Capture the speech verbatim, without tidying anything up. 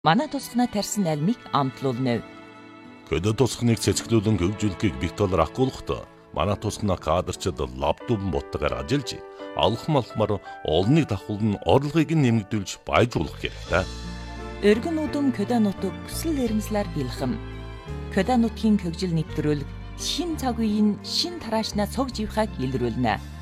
Манай тусгана тарьсан альмыг амтлуулна. Көдө тусганыг цэцгэлүүлэн хөгжүүлэхийг Викториар ахгуулахдаа манай тусгана кадрчид лаптоп ботгоор ажиллаж алхам алхмаар олныг давхулн орлогыг нэмэгдүүлж баяжуулах хэрэгтэй. Өргөн үдэн Көдө нутаг хүсэл эрмэлзлэр бэлхэм. Көдө нутгийн хөгжил нэвтрүүлэг шин цаг үеийн шин тараашнаа цог живхаг илрүүлнэ.